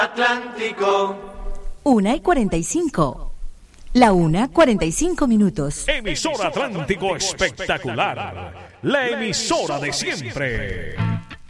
Atlántico. 1:45. La 1:45. Emisora Atlántico Espectacular. La emisora de siempre.